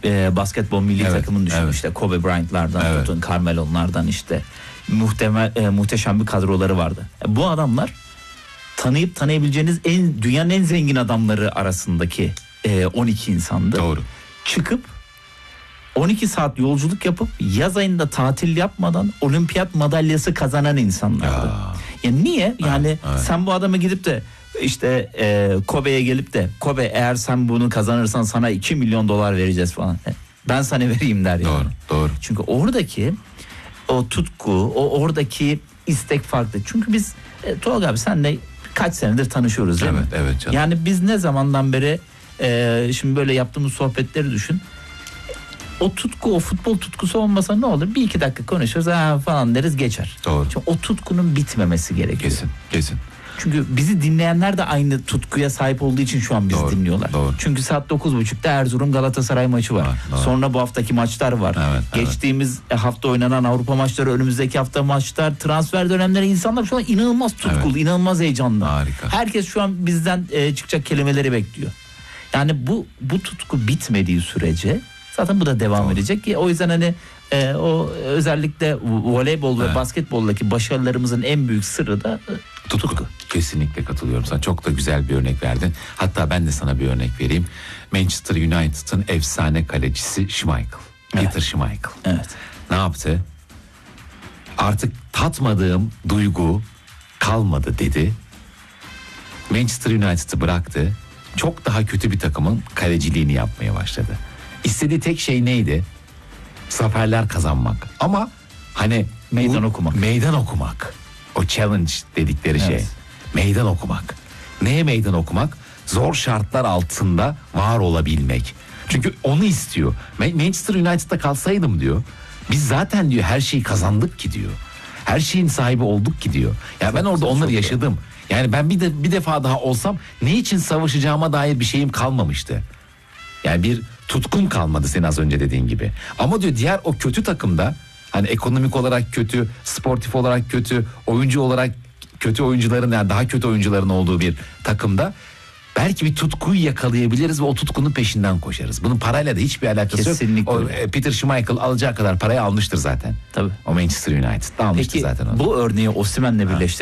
basketbol milli takımını düşün, işte Kobe Bryant'lardan tutun, Carmelo'lardan, işte muhteşem bir kadroları vardı. Bu adamlar tanıyabileceğiniz dünyanın en zengin adamları arasındaki 12 insandı. Doğru. Çıkıp 12 saat yolculuk yapıp yaz ayında tatil yapmadan olimpiyat madalyası kazanan insanlardı. Ya niye? Yani sen bu adamı gidip de işte Kobe'ye gelip de Kobe, eğer sen bunu kazanırsan sana 2 milyon dolar vereceğiz falan. Ben sana vereyim der yani. Doğru. Çünkü oradaki o tutku, oradaki istek farklı. Çünkü biz Tolga abi senle kaç senedir tanışıyoruz değil mi? Evet canım. Yani biz ne zamandan beri şimdi böyle yaptığımız sohbetleri düşün. O tutku, o futbol tutkusu olmasa ne olur? 1-2 dakika konuşuruz falan deriz, geçer. Doğru. Çünkü o tutkunun bitmemesi gerekiyor. Kesin. Çünkü bizi dinleyenler de aynı tutkuya sahip olduğu için şu an bizi dinliyorlar. Doğru. Çünkü saat 9.30'da Erzurum Galatasaray maçı var. Doğru. Sonra bu haftaki maçlar var. Geçtiğimiz hafta oynanan Avrupa maçları, önümüzdeki hafta maçlar, transfer dönemleri, insanlar şu an inanılmaz tutkulu, inanılmaz heyecanlı. Harika. Herkes şu an bizden çıkacak kelimeleri bekliyor. Yani bu tutku bitmediği sürece zaten bu da devam edecek ki, o yüzden hani o özellikle voleybol ve basketboldaki başarılarımızın en büyük sırrı da tutku. Kesinlikle katılıyorum sana. Çok da güzel bir örnek verdin. Hatta ben de sana bir örnek vereyim. Manchester United'ın efsane kalecisi Schmeichel. Peter Schmeichel. Evet. Ne yaptı? Artık tatmadığım duygu kalmadı dedi. Manchester United'ı bıraktı. Çok daha kötü bir takımın kaleciliğini yapmaya başladı. İstediği tek şey neydi? Zaferler kazanmak. Ama hani meydan okumak. O challenge dedikleri şey. Meydan okumak. Neye meydan okumak? Zor şartlar altında var olabilmek. Çünkü onu istiyor. Manchester United'da kalsaydım diyor, biz zaten diyor her şeyi kazandık ki diyor. Her şeyin sahibi olduk ki diyor. Ya ben orada onları yaşadım. Yani ben bir defa daha olsam ne için savaşacağıma dair bir şeyim kalmamıştı. Yani bir tutkun kalmadı senin az önce dediğin gibi. Ama diyor diğer o kötü takımda, hani ekonomik olarak kötü, sportif olarak kötü, oyuncu olarak kötü oyuncuların, yani daha kötü oyuncuların olduğu bir takımda belki bir tutkuyu yakalayabiliriz ve o tutkunun peşinden koşarız. Bunun parayla da hiçbir alakası Kesinlikle yok. Peter Schmeichel alacağı kadar parayı almıştır zaten. Tabii. O Manchester United'da almıştır zaten onu. Bu örneği Osimhen'le birleştirelim.